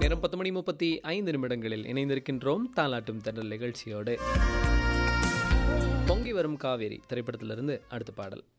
நேரம் 10:35 இணைந்திருக்கின்றோம் தாலாட்டும் தென்றல் நிகழ்ச்சியோடு. பொங்கி வரும் காவேரி திரைப்படத்திலிருந்து அடுத்த பாடல்.